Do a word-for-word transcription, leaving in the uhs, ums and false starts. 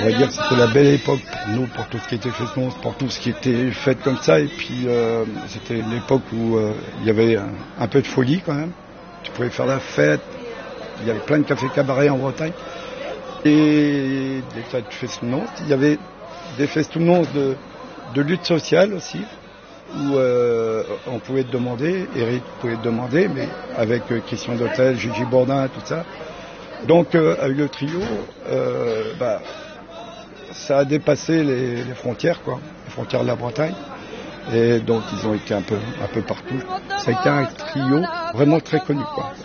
va dire que c'était la belle époque pour nous, pour tout ce qui était fête, pour tout ce qui était fait comme ça. Et puis euh, c'était l'époque où euh, il y avait un, un peu de folie quand même. Tu pouvais faire la fête. Il y avait plein de cafés cabarets en Bretagne. Et des tas de festonnances. Il y avait des festonnances de, de lutte sociale aussi, où euh, on pouvait te demander, Eric pouvait te demander, mais avec euh, Christian d'Hôtel, Gigi Bourdin, tout ça. Donc euh, avec le trio, euh, bah, ça a dépassé les, les frontières, quoi, les frontières de la Bretagne. Et donc ils ont été un peu, un peu partout. Ça a été un trio vraiment très connu, quoi.